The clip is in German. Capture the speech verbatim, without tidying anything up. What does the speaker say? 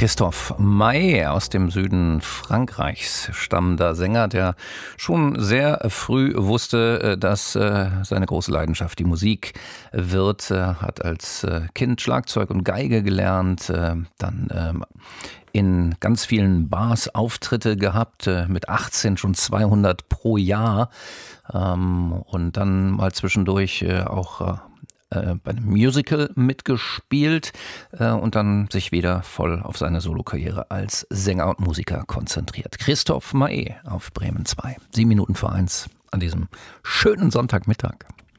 Christoph Maé, aus dem Süden Frankreichs stammender Sänger, der schon sehr früh wusste, dass seine große Leidenschaft die Musik wird. Er hat als Kind Schlagzeug und Geige gelernt, dann in ganz vielen Bars Auftritte gehabt, mit achtzehn schon zweihundert pro Jahr, und dann mal zwischendurch auch bei einem Musical mitgespielt und dann sich wieder voll auf seine Solokarriere als Sänger und Musiker konzentriert. Christoph Maé auf Bremen zwei. Sieben Minuten vor eins an diesem schönen Sonntagmittag.